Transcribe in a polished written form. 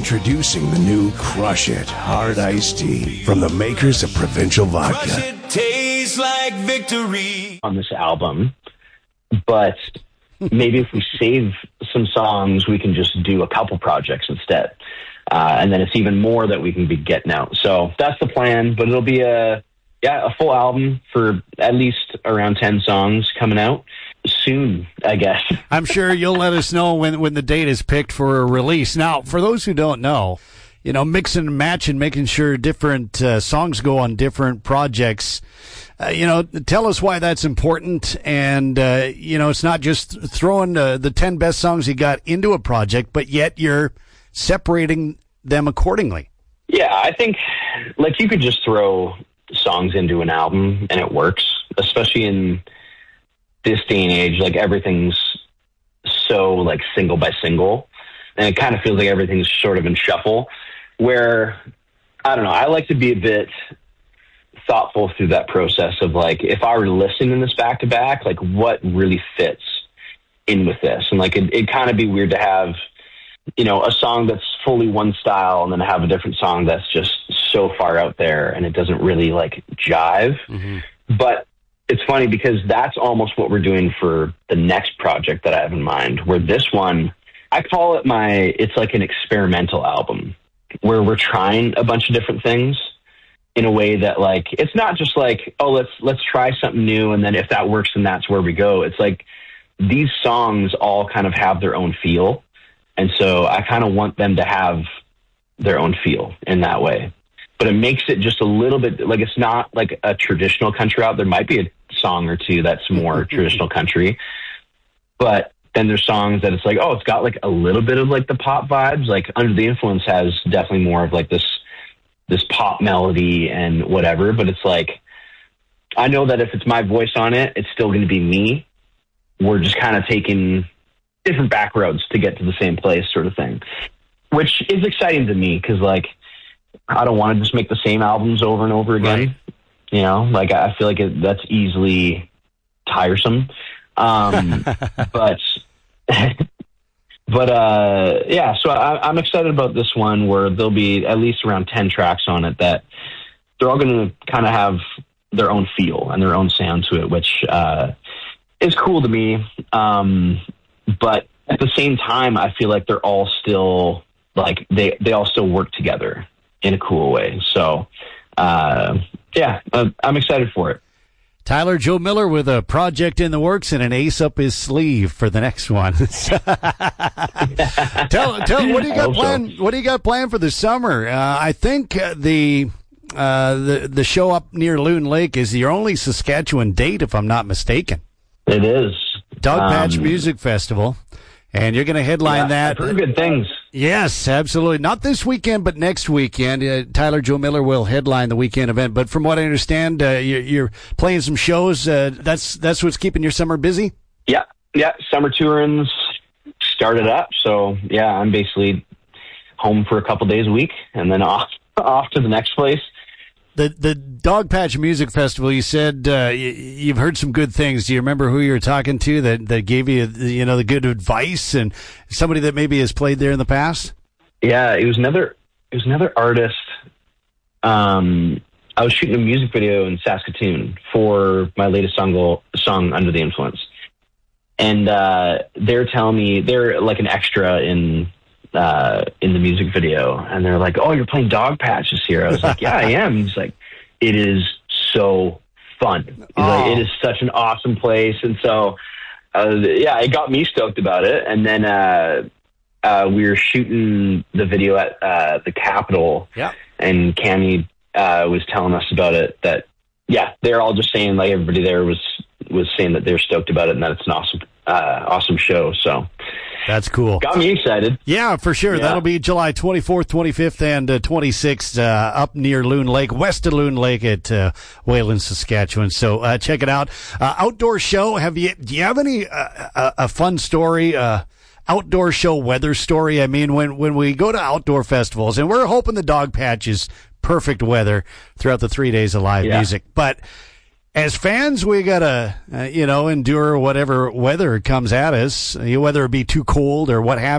Introducing the new Crush It Hard Iced Tea from the makers of Provincial Vodka. Crush it, tastes like victory. On this album, but maybe if we save some songs, we can just do a couple projects instead. And then it's even more that we can be getting out. So that's the plan, but it'll be a full album for at least around 10 songs coming out soon, I guess. I'm sure you'll let us know when the date is picked for a release. Now, for those who don't know, mixing and matching, making sure different songs go on different projects, tell us why that's important. And, it's not just throwing the 10 best songs you got into a project, but yet you're separating them accordingly. Yeah, I think, you could just throw songs into an album and it works, especially in this day and age. Everything's so single by single, and it kind of feels like everything's sort of in shuffle, where I don't know, I like to be a bit thoughtful through that process of if I were listening to this back to back, what really fits in with this. And it'd kind of be weird to have a song that's fully one style and then have a different song that's just so far out there and it doesn't really jive. Mm-hmm. But it's funny because that's almost what we're doing for the next project that I have in mind, where this one, I call it it's an experimental album where we're trying a bunch of different things in a way that it's not just let's try something new. And then if that works, then that's where we go. It's these songs all kind of have their own feel. And so I kind of want them to have their own feel in that way. But it makes it just a little bit it's not a traditional country out. There might be a song or two that's more traditional country. But then there's songs that it's it's got a little bit of the pop vibes. Under the Influence has definitely more of this pop melody and whatever. But it's I know that if it's my voice on it, it's still going to be me. We're just kind of taking different back roads to get to the same place, sort of thing, which is exciting to me because I don't want to just make the same albums over and over again. Right. I feel that's easily tiresome. But so I'm excited about this one where there'll be at least around 10 tracks on it that they're all going to kind of have their own feel and their own sound to it, which is cool to me. But at the same time, I feel they're all still they all still work together in a cool way. So, I'm excited for it. Tyler Joe Miller with a project in the works and an ace up his sleeve for the next one. Tell what do you got planned? So. What do you got planned for the summer? I think the show up near Loon Lake is your only Saskatchewan date, if I'm not mistaken. It is. Dogpatch Music Festival. And you're going to headline that. I've heard good things. Yes, absolutely. Not this weekend, but next weekend. Tyler Joe Miller will headline the weekend event. But from what I understand, you're playing some shows. That's what's keeping your summer busy? Yeah. Summer touring's started up. So, I'm basically home for a couple days a week and then off to the next place. The Dogpatch Music Festival, you said you've heard some good things. Do you remember who you were talking to that gave you the good advice, and somebody that maybe has played there in the past? Yeah, it was another artist. I was shooting a music video in Saskatoon for my latest song Under the Influence, and they're telling me they're an extra in the music video, and they're like, "Oh, you're playing Dogpatch this year." I was like, "Yeah, I am." He's like, "It is so fun." He's like, "It is such an awesome place," and so it got me stoked about it. And then we were shooting the video at the Capitol, and Cammie was telling us about it. That they're all just saying everybody there was saying that they're stoked about it and that it's an awesome show. So. That's cool. Got me excited. Yeah, for sure. Yeah. That'll be July 24th, 25th, and 26th up near Loon Lake, west of Loon Lake at Wayland, Saskatchewan. So check it out. Outdoor show. Do you have any a fun story? Outdoor show weather story? I mean, when we go to outdoor festivals, and we're hoping the Dogpatch is perfect weather throughout the 3 days of live music, but as fans, we gotta, endure whatever weather comes at us, whether it be too cold or what have